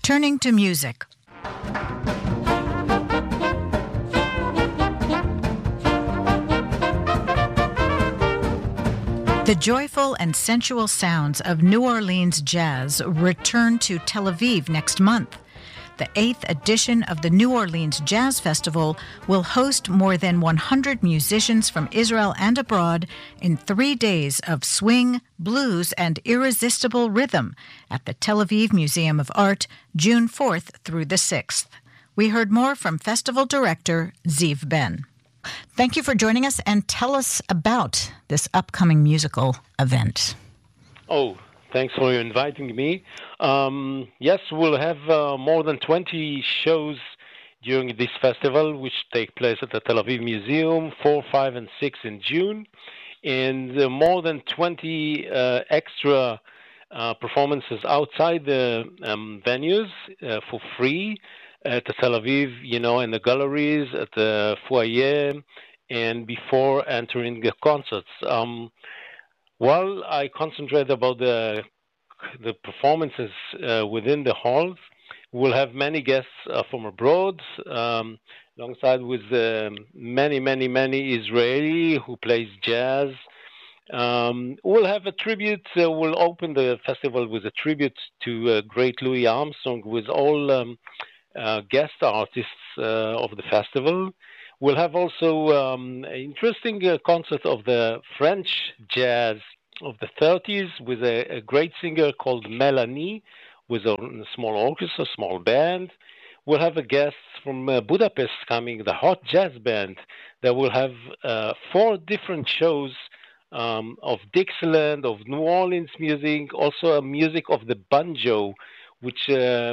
Turning to music. The joyful and sensual sounds of New Orleans jazz return to Tel Aviv next month. The 8th edition of the New Orleans Jazz Festival will host more than 100 musicians from Israel and abroad in 3 days of swing, blues, and irresistible rhythm at the Tel Aviv Museum of Art, June 4th through the 6th. We heard more from festival director Ziv Ben. Thank you for joining us, and tell us about this upcoming musical event. Oh, thanks for inviting me. Yes, we'll have more than 20 shows during this festival, which take place at the Tel Aviv Museum, 4, 5, and 6 in June, and more than 20 extra performances outside the venues for free at the Tel Aviv, in the galleries, at the foyer, and before entering the concerts. While I concentrate about the performances within the halls, we'll have many guests from abroad, alongside with many Israeli who plays jazz. We'll have a tribute. We'll open the festival with a tribute to great Louis Armstrong with all guest artists of the festival. We'll have also an interesting concert of the French jazz of the 30s with a great singer called Melanie with a small orchestra, small band. We'll have a guest from Budapest coming, the Hot Jazz Band, that will have 4 different shows of Dixieland, of New Orleans music, also a music of the banjo, which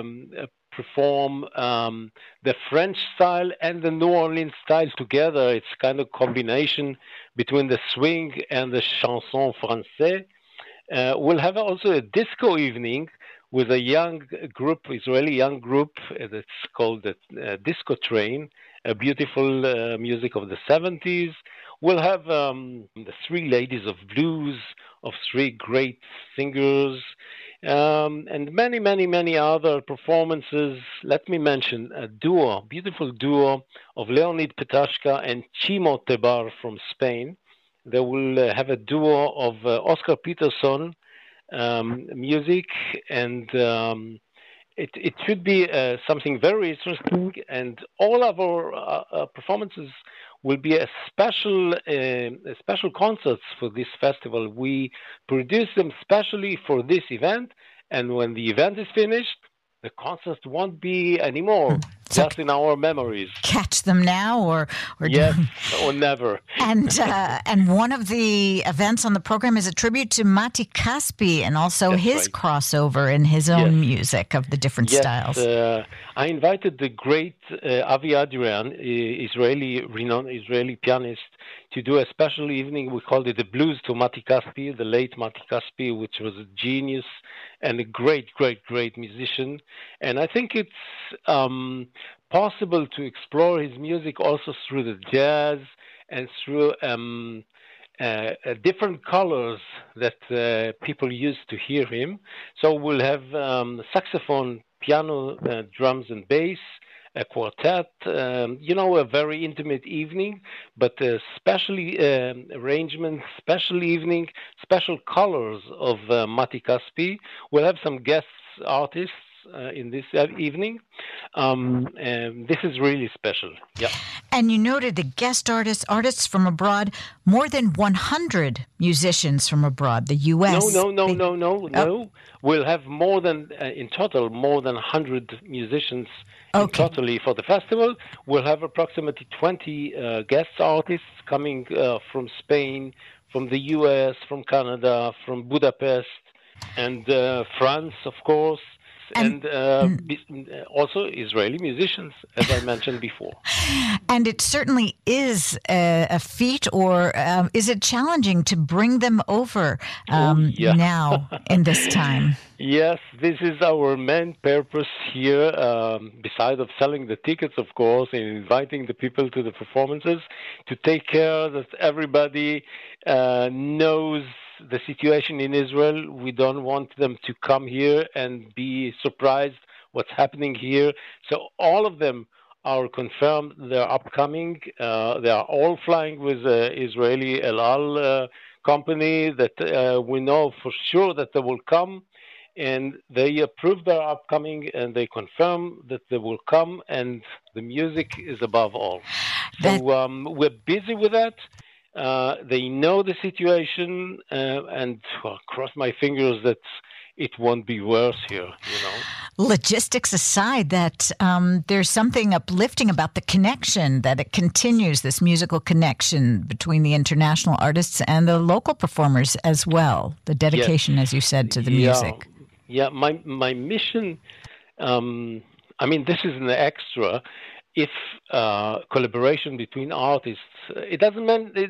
perform the French style and the New Orleans style together. It's kind of combination between the swing and the chanson français. We'll have also a disco evening with a young group, Israeli young group, that's called the Disco Train, a beautiful music of the 70s. We'll have the 3 ladies of blues, of 3 great singers, and many other performances. Let me mention a beautiful duo of Leonid Petashka and Chimo Tebar from Spain. They will have a duo of Oscar Peterson music, and it should be something very interesting. And all of our performances will be a special concerts for this festival. We produce them specially for this event, and when the event is finished, the concerts won't be anymore, just in our memories. Catch them now, or yes, or never. And one of the events on the program is a tribute to Mati Kaspi, and also That's his right. crossover in his own music of the different styles. I invited the great Avi Adrian, renowned Israeli pianist, to do a special evening. We called it the Blues to Mati Kaspi, the late Mati Kaspi, which was a genius and a great musician. And I think it's possible to explore his music also through the jazz and through different colors that people use to hear him. So we'll have saxophone, piano, drums and bass, a quartet, a very intimate evening, but specially arrangement, special evening, special colors of Mati Kaspi. We'll have some guest artists in this evening. And this is really special. Yeah. And you noted the guest artists from abroad, more than 100 musicians from abroad, the U.S. No. We'll have more than, in total, more than 100 musicians totally for the festival. We'll have approximately 20 guest artists coming from Spain, from the U.S., from Canada, from Budapest, and France, of course. And also Israeli musicians, as I mentioned before. And it certainly is a feat, or is it challenging to bring them over now in this time? Yes, this is our main purpose here, besides of selling the tickets, of course, and inviting the people to the performances, to take care that everybody knows the situation in Israel. We don't want them to come here and be surprised what's happening here. So all of them are confirmed. They're upcoming. They are all flying with Israeli El Al company that we know for sure that they will come. And they approve their upcoming, and they confirm that they will come, and the music is above all. So we're busy with that. They know the situation, and cross my fingers that it won't be worse here, Logistics aside, that there's something uplifting about the connection, that it continues, this musical connection between the international artists and the local performers as well. The dedication, as you said, to the music. Yeah, my mission, this is an extra. If collaboration between artists, it doesn't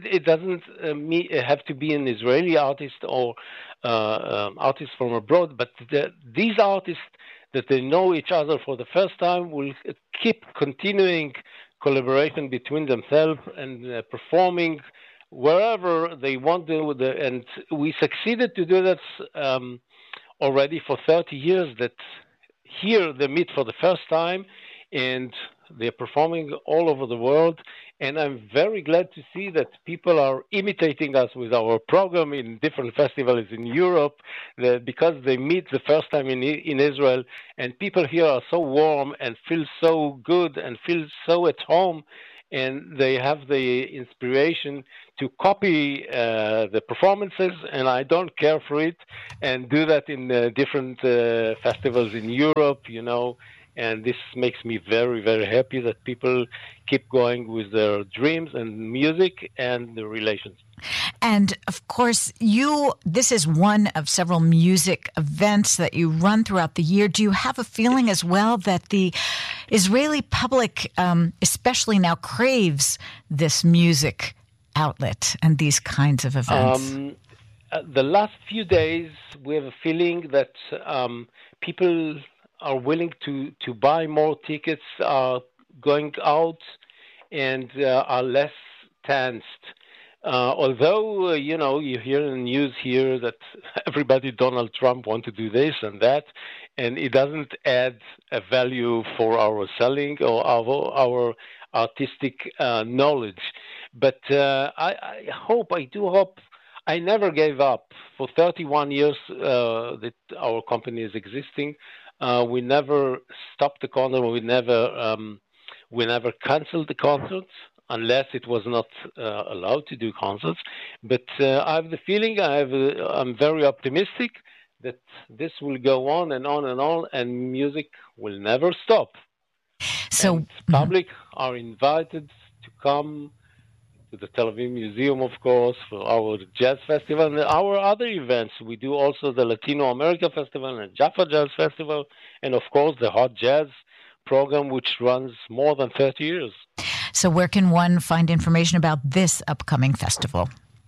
have to be an Israeli artist or artist from abroad, but these artists that they know each other for the first time will keep continuing collaboration between themselves and performing wherever they want to. And we succeeded to do that already for 30 years, that here they meet for the first time, and they're performing all over the world. And I'm very glad to see that people are imitating us with our program in different festivals in Europe, because they meet the first time in Israel, and people here are so warm and feel so good and feel so at home, and they have the inspiration to copy the performances, and I don't care for it, and do that in different festivals in Europe, and this makes me very, very happy that people keep going with their dreams and music and the relations. And of course, this is one of several music events that you run throughout the year. Do you have a feeling as well that the Israeli public, especially now, craves this music outlet and these kinds of events? The last few days, we have a feeling that people are willing to buy more tickets, are going out, and are less tensed. Although, you hear in the news here that everybody, Donald Trump, want to do this and that, and it doesn't add a value for our selling or our artistic knowledge. But I do hope, I never gave up. For 31 years that our company is existing, we never stopped the concert. We never canceled the concerts unless it was not allowed to do concerts. But I have the feeling, I'm very optimistic that this will go on and on and on, and music will never stop. So, and public are invited to come to the Tel Aviv Museum, of course, for our jazz festival and our other events. We do also the Latino America Festival and Jaffa Jazz Festival, and of course the Hot Jazz program, which runs more than 30 years. So where can one find information about this upcoming festival?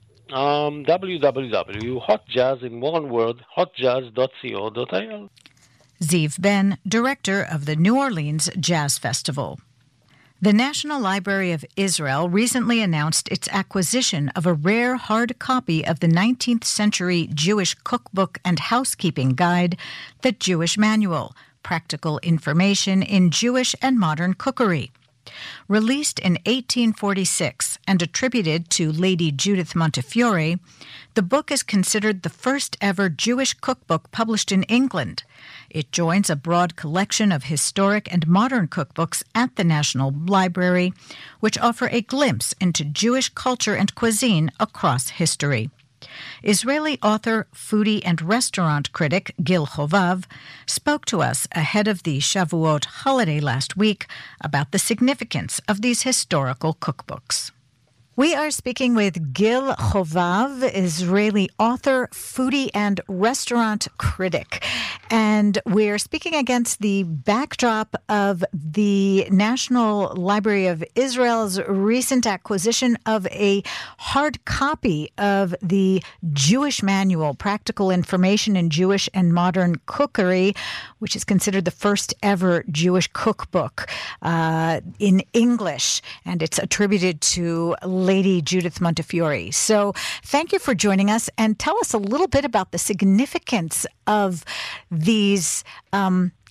www.hotjazz, in one word, hotjazz.co.il. Ziv Ben, director of the New Orleans Jazz Festival. The National Library of Israel recently announced its acquisition of a rare hard copy of the 19th century Jewish cookbook and housekeeping guide, The Jewish Manual, Practical Information in Jewish and Modern Cookery. Released in 1846 and attributed to Lady Judith Montefiore, the book is considered the first ever Jewish cookbook published in England. It joins a broad collection of historic and modern cookbooks at the National Library, which offer a glimpse into Jewish culture and cuisine across history. Israeli author, foodie, and restaurant critic Gil Chovav spoke to us ahead of the Shavuot holiday last week about the significance of these historical cookbooks. We are speaking with Gil Chovav, Israeli author, foodie, and restaurant critic. And we're speaking against the backdrop of the National Library of Israel's recent acquisition of a hard copy of the Jewish Manual, Practical Information in Jewish and Modern Cookery, which is considered the first ever Jewish cookbook in English. And it's attributed to Lady Judith Montefiore. So thank you for joining us, and tell us a little bit about the significance of these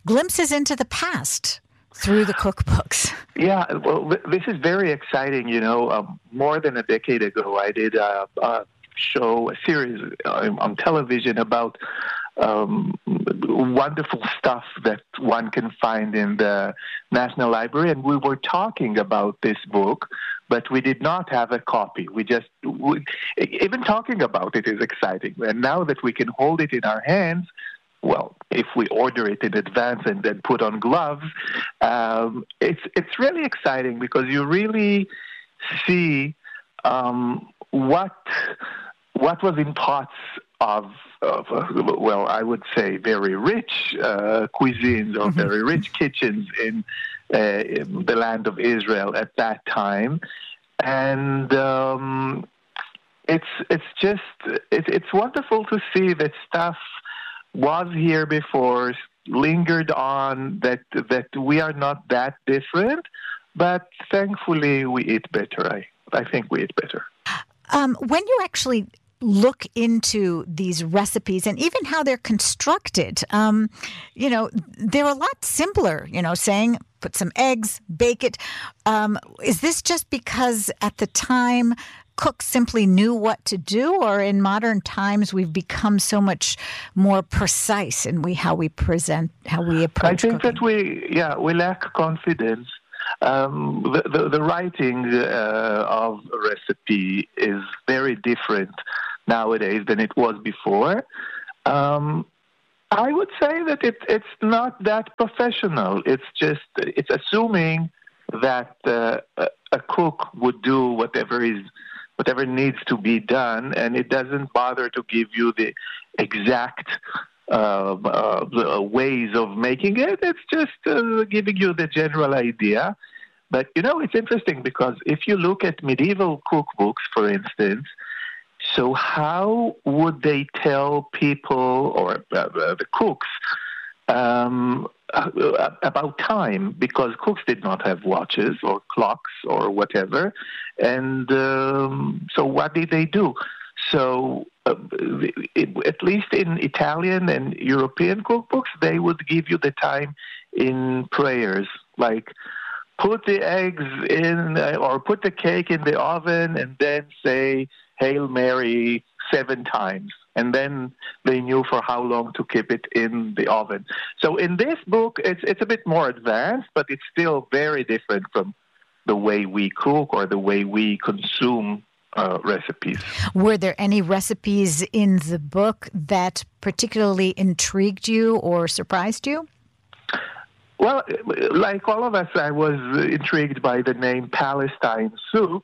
glimpses into the past through the cookbooks. Yeah, well, this is very exciting. More than a decade ago, I did a series on television about wonderful stuff that one can find in the National Library, and we were talking about this book, but we did not have a copy. Even talking about it is exciting, and now that we can hold it in our hands, well, if we order it in advance and then put on gloves, it's really exciting because you really see what was in pots of I would say very rich cuisines or very rich kitchens in the land of Israel at that time, and it's wonderful to see that stuff was here before, lingered on, that we are not that different, but thankfully we eat better. I think we eat better. When you actually look into these recipes and even how they're constructed, they're a lot simpler, saying put some eggs, bake it. Is this just because at the time cooks simply knew what to do, or in modern times we've become so much more precise in how we approach I think cooking? that we lack confidence. The writing of a recipe is very different nowadays than it was before. I would say that it's not that professional. It's assuming that a cook would do whatever needs to be done, and it doesn't bother to give you the exact ways of making it. It's just giving you the general idea. But, it's interesting because if you look at medieval cookbooks, for instance, so how would they tell people or the cooks about time? Because cooks did not have watches or clocks or whatever. And so what did they do? So at least in Italian and European cookbooks, they would give you the time in prayers, like put the eggs in or put the cake in the oven and then say Hail Mary 7 times. And then they knew for how long to keep it in the oven. So in this book, it's a bit more advanced, but it's still very different from the way we cook or the way we consume recipes. Were there any recipes in the book that particularly intrigued you or surprised you? Well, like all of us, I was intrigued by the name Palestine soup.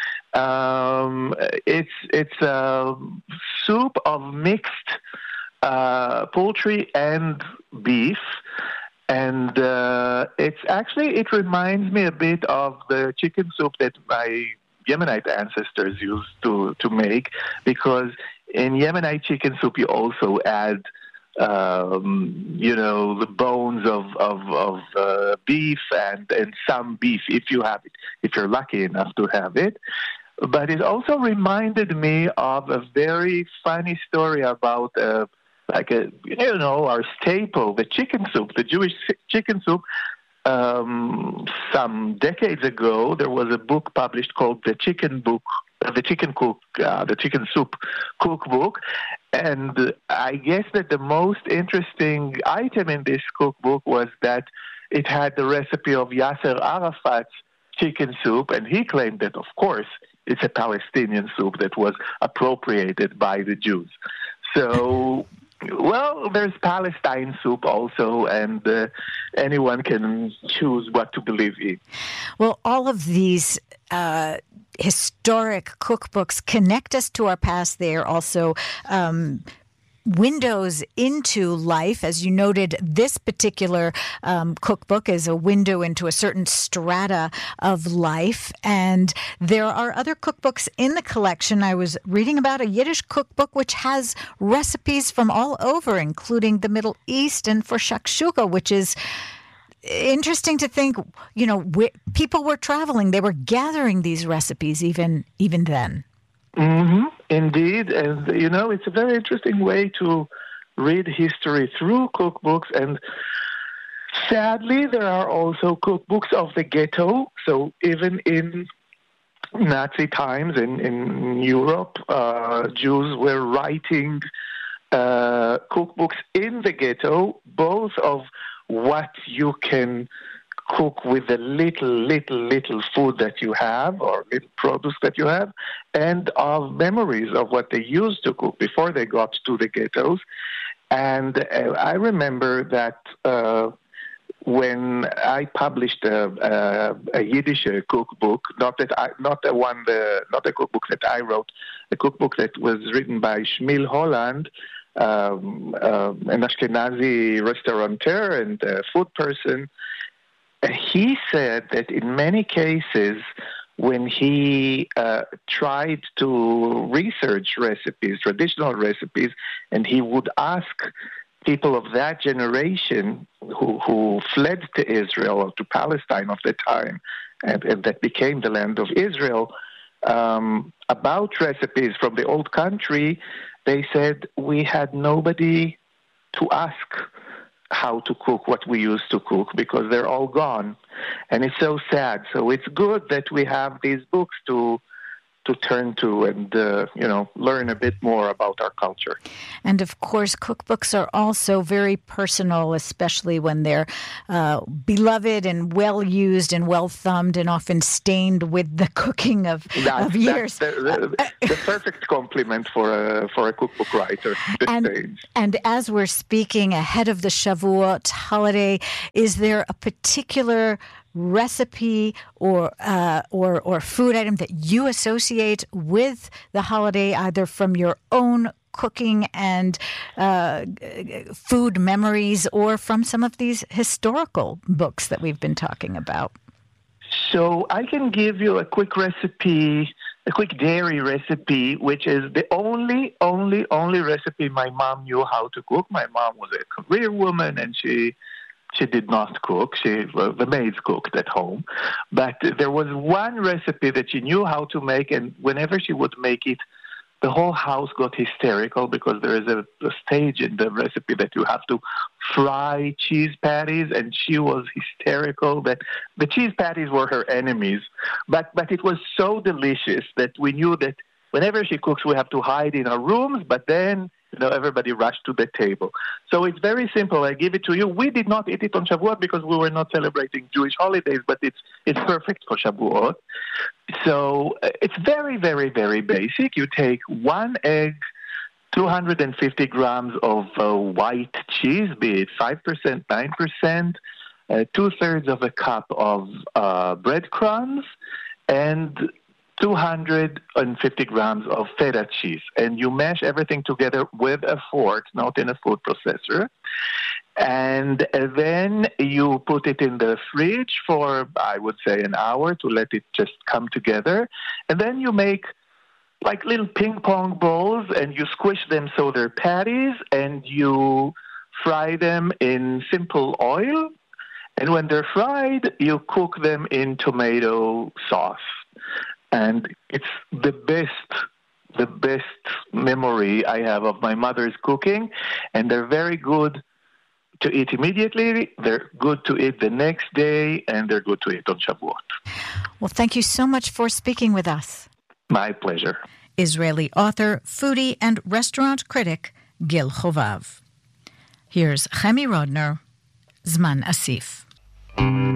It's a soup of mixed poultry and beef, and it reminds me a bit of the chicken soup that my Yemenite ancestors used to make, because in Yemenite chicken soup you also add the bones of beef and some beef if you have it, if you're lucky enough to have it. But it also reminded me of a very funny story about our staple, the chicken soup, the Jewish chicken soup. Some decades ago, there was a book published called The Chicken Soup Cookbook, and I guess that the most interesting item in this cookbook was that it had the recipe of Yasser Arafat's chicken soup, and he claimed that, of course, it's a Palestinian soup that was appropriated by the Jews. So, well, there's Palestine soup also, and anyone can choose what to believe in. Well, all of these historic cookbooks connect us to our past. They are also windows into life. As you noted, this particular cookbook is a window into a certain strata of life. And there are other cookbooks in the collection. I was reading about a Yiddish cookbook which has recipes from all over, including the Middle East and for shakshuka, which is interesting to think, people were traveling. They were gathering these recipes even then. Mm-hmm. Indeed. And, it's a very interesting way to read history through cookbooks. And Sadly, there are also cookbooks of the ghetto. So even in Nazi times in Europe, Jews were writing cookbooks in the ghetto, both of what you can cook with the little food that you have or little produce that you have, and of memories of what they used to cook before they got to the ghettos. And I remember that when I published a Yiddish cookbook, not a cookbook that I wrote, a cookbook that was written by Shmuel Holland, an Ashkenazi restaurateur and food person. He said that in many cases, when he tried to research recipes, traditional recipes, and he would ask people of that generation who fled to Israel or to Palestine of the time, and that became the land of Israel, about recipes from the old country, they said, we had nobody to ask how to cook what we used to cook because they're all gone. And it's so sad. So it's good that we have these books to turn to and, learn a bit more about our culture. And of course, cookbooks are also very personal, especially when they're beloved and well-used and well-thumbed and often stained with the cooking of years. That's the perfect compliment for a cookbook writer. And as we're speaking ahead of the Shavuot holiday, is there a particular recipe or food item that you associate with the holiday, either from your own cooking and food memories or from some of these historical books that we've been talking about? So I can give you a quick recipe, a quick dairy recipe, which is the only recipe my mom knew how to cook. My mom was a career woman, and she did not cook. The maids cooked at home. But there was one recipe that she knew how to make, and whenever she would make it, the whole house got hysterical because there is a stage in the recipe that you have to fry cheese patties, and she was hysterical that the cheese patties were her enemies. But it was so delicious that we knew that whenever she cooks, we have to hide in our rooms, but then everybody rushed to the table. So it's very simple. I give it to you. We did not eat it on Shavuot because we were not celebrating Jewish holidays, but it's perfect for Shavuot. So it's very, very, very basic. You take 1 egg, 250 grams of white cheese, be it 5%, 9%, 2/3 of a cup of breadcrumbs, and 250 grams of feta cheese, and you mash everything together with a fork, not in a food processor. And then you put it in the fridge for, I would say, an hour to let it just come together. And then you make like little ping pong balls, and you squish them so they're patties, and you fry them in simple oil. And when they're fried, you cook them in tomato sauce. And it's the best memory I have of my mother's cooking. And they're very good to eat immediately, they're good to eat the next day, and they're good to eat on Shavuot. Well, thank you so much for speaking with us. My pleasure. Israeli author, foodie, and restaurant critic Gil Chovav. Here's Chemi Rodner, Zman Asif.